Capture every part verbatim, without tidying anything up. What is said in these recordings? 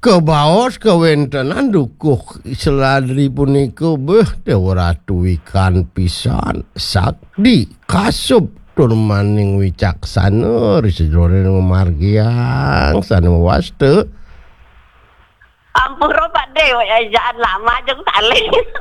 Kebaos kewentenan dukuh seladri punika beh dewaratu ikan pisan sakdi kasup turmaning wicaksana risedore margiang sanewaste. Ampura Pak De, ajaan lama jeung tali.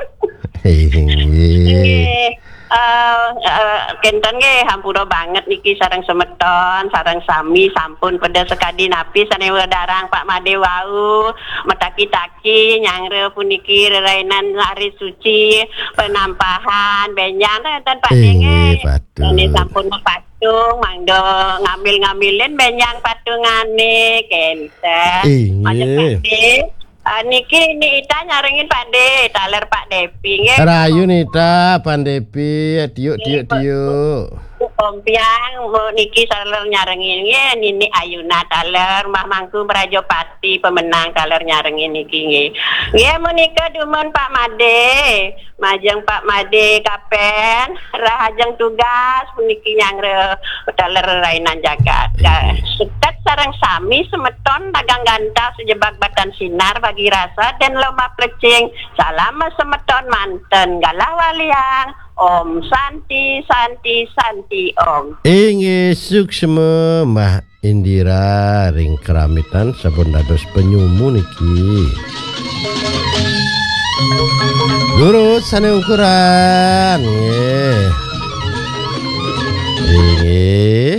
Hehehe. Uh, uh, Kenten ge hampura banget niki sareng semeton sareng sami sampun pada sekadi napi sanewa darang Pak Made wau metaki-taki nyangre puniki rerainan hari suci penampahan benyan dan Pak Denge ini sampun patung mangdo ngambil-ngambilin benyang patungane kenten macam Uh, niki ini ita nyarengin Pak De, taler Pak Depi nge. Rayu nita Pak Depi, tiuk tiuk tiuk. Kompiang niki taler nyarengin nge, nini Ayuna taler Mah Mangku Merajopati pemenang taler nyarengin niki nge. Nge menika dumun Pak Made, majeng Pak Made kapen, rahajeng tugas puniki nyangre taler rainan jagat. Sekat sareng sami semeton dagang ganta sejebak batan sinar bagi rasa dan lomba plecing salam semeton manten galah waliang Om Santi Santi Santi Om inge suksma Mbah Indira ring keramitan sabun dados penyumu niki lurus sana ukuran nggih inge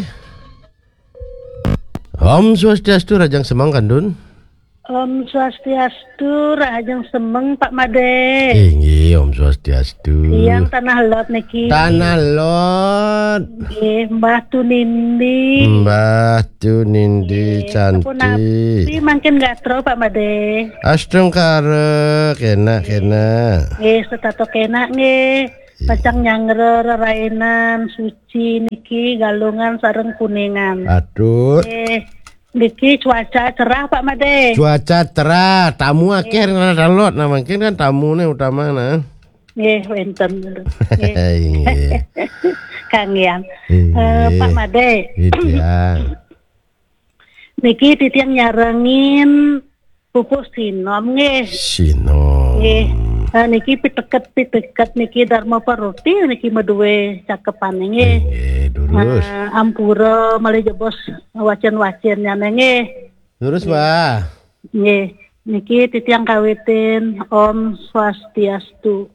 Om Swastiastu Rajang Semang Kandun. Om Swastiastu Rajang Semeng Pak Made. Inggih Om Swastiastu. Yang tanah lot niki. Tanah lot. Nggih, Mbah Tunindi. Mbah Tunindi cantik. Tapi makin gatro Pak Made. Astung kare kena kena. Nggih, setato kena nggih. Pacang nyangre rerainan suci niki galungan sareng kuningan. Aduh. Eh, niki cuaca cerah Pak Made. Cuaca cerah, tamu akeh rada lot nah mungkin kan tamune utama nah. Nggih, wenten. Nggih. Kang Yang. Eh, Pak Made. Iya. Niki titiang nyarengin pupus sinom nggih. Sinom. Nggih. Uh, niki piteket-piteket niki Dharma Paruti niki meduwe cakepan nggih. Nggih, durus. Uh, ampura malih jebos wacan-wacannya nggih. Durus, Mbah. Nggih, niki titiang kawitin Om Swastiastu.